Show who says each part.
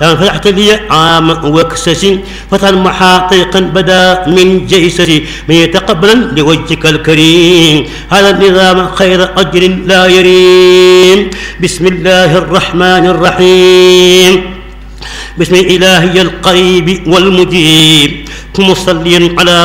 Speaker 1: فتحت لي عام وكسسي فتحا محققا بدا من جيسسي من يتقبلا لوجهك الكريم هذا النظام خير أجر لا يريم. بسم الله الرحمن الرحيم. بسم إلهي القريب والمجيب مصليا على